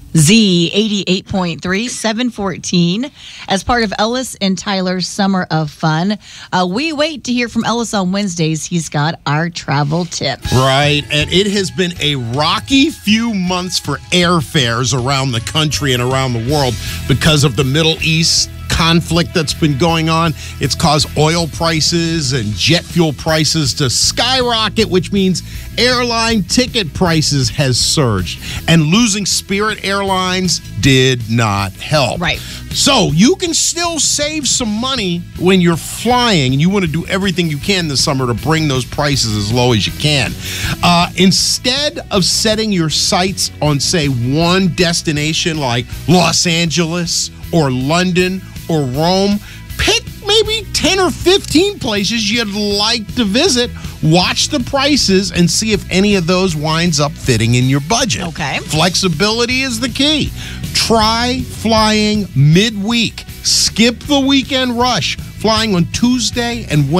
Z88.3, 714. As part of Ellis and Tyler's Summer of Fun, we wait to hear from Ellis on Wednesdays. He's got our travel tip. Right, and it has been a rocky few months for airfares around the country and around the world because of the Middle East conflict that's been going on. It's caused oil prices and jet fuel prices to skyrocket, which means airline ticket prices has surged. And losing Spirit Airlines did not help. Right. So you can still save some money when you're flying, and you want to do everything you can this summer to bring those prices as low as you can. Instead of setting your sights on, say, one destination like Los Angeles or London or Rome, pick maybe 10 or 15 places you'd like to visit. Watch the prices and see if any of those winds up fitting in your budget. Okay. Flexibility is the key. Try flying midweek. Skip the weekend rush. Flying on Tuesday and Wednesday.